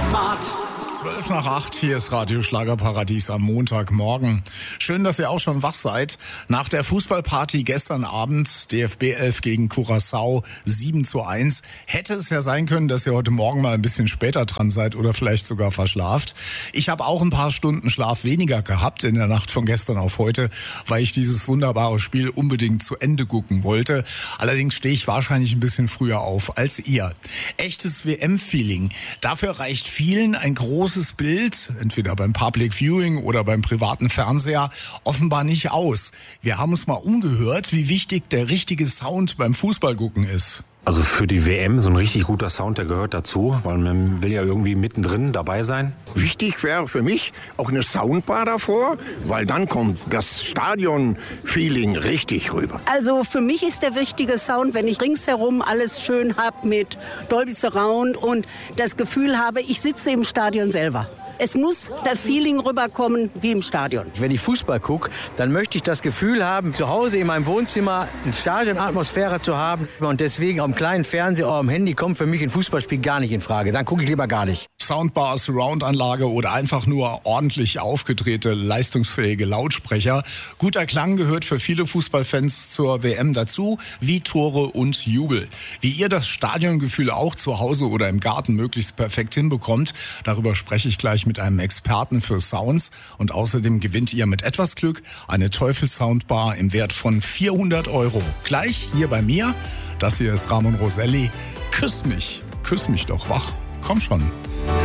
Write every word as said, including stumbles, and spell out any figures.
Smart. zwölf nach acht, hier ist Radio Schlagerparadies am Montagmorgen. Schön, dass ihr auch schon wach seid. Nach der Fußballparty gestern Abend, D F B elf gegen Curaçao, sieben zu eins, hätte es ja sein können, dass ihr heute Morgen mal ein bisschen später dran seid oder vielleicht sogar verschlaft. Ich habe auch ein paar Stunden Schlaf weniger gehabt in der Nacht von gestern auf heute, weil ich dieses wunderbare Spiel unbedingt zu Ende gucken wollte. Allerdings stehe ich wahrscheinlich ein bisschen früher auf als ihr. Echtes W M-Feeling. Dafür reicht vielen ein großes Bild, entweder beim Public Viewing oder beim privaten Fernseher, offenbar nicht aus. Wir haben uns mal umgehört, wie wichtig der richtige Sound beim Fußballgucken ist. Also für die W M so ein richtig guter Sound, der gehört dazu, weil man will ja irgendwie mittendrin dabei sein. Wichtig wäre für mich auch eine Soundbar davor, weil dann kommt das Stadion-Feeling richtig rüber. Also für mich ist der wichtige Sound, wenn ich ringsherum alles schön habe mit Dolby Surround und das Gefühl habe, ich sitze im Stadion selber. Es muss das Feeling rüberkommen wie im Stadion. Wenn ich Fußball gucke, dann möchte ich das Gefühl haben, zu Hause in meinem Wohnzimmer eine Stadionatmosphäre zu haben. Und deswegen am kleinen Fernseher oder am Handy kommt für mich ein Fußballspiel gar nicht in Frage. Dann gucke ich lieber gar nicht. Soundbar, Surround-Anlage oder einfach nur ordentlich aufgedrehte, leistungsfähige Lautsprecher. Guter Klang gehört für viele Fußballfans zur W M dazu, wie Tore und Jubel. Wie ihr das Stadiongefühl auch zu Hause oder im Garten möglichst perfekt hinbekommt, darüber spreche ich gleich mit einem Experten für Sounds. Und außerdem gewinnt ihr mit etwas Glück eine Teufel-Soundbar im Wert von vierhundert Euro. Gleich hier bei mir. Das hier ist Ramon Roselli. Küss mich, küss mich doch wach. Komm schon.